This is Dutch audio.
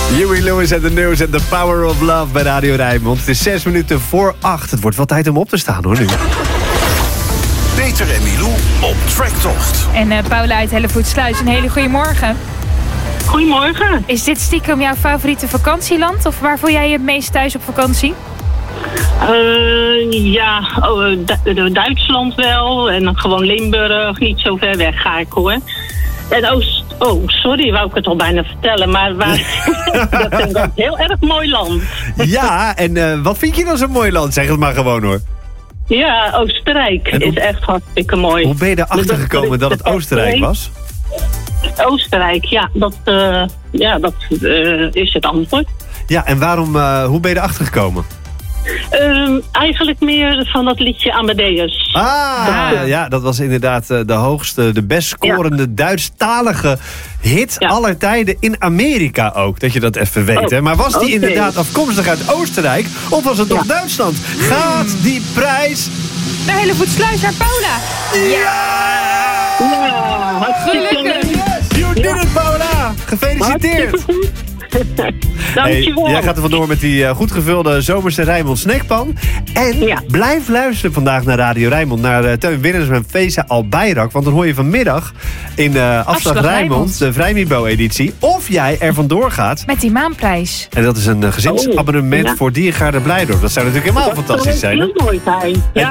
Huey Lewis en de News en The Power of Love bij Radio Rijnmond. Het is 6 minuten voor 8. Het wordt wel tijd om op te staan, hoor, nu. Peter en Milou op Tracktocht. En Paula uit Hellevoetsluis, een hele goede morgen. Goedemorgen. Is dit stiekem jouw favoriete vakantieland? Of waar voel jij je het meest thuis op vakantie? Duitsland wel. En dan gewoon Limburg, niet zo ver weg ga ik, hoor. En sorry, wou ik het al bijna vertellen. Maar dat vind ik een heel erg mooi land. Ja, en wat vind je dan zo'n mooi land? Zeg het maar gewoon, hoor. Ja, Oostenrijk is echt hartstikke mooi. Hoe ben je erachter gekomen dat het Oostenrijk was? Oostenrijk, ja, dat is het antwoord. Ja, en hoe ben je erachter gekomen? Eigenlijk meer van dat liedje Amadeus. Ja, dat was inderdaad de best scorende Duitsstalige hit aller tijden in Amerika ook. Dat je dat even weet, hè? Maar was die inderdaad afkomstig uit Oostenrijk of was het nog Duitsland? Gaat die prijs naar Hellevoetsluis, naar Paula. Ja, gelukkig. You did it, Paula! Gefeliciteerd! Dankjewel. Hey, jij gaat er vandoor met die goed gevulde zomerse Rijnmond snackpan. En blijf luisteren vandaag naar Radio Rijnmond. Naar Teun Winners met Feza Albayrak. Want dan hoor je vanmiddag in Afslag Rijnmond, de Vrijmibo-editie, of jij er vandoor gaat. Met die maanprijs. En dat is een gezinsabonnement voor Diergaarde Blijdorp. Dat zou natuurlijk helemaal fantastisch zijn. Dat zou heel mooi zijn.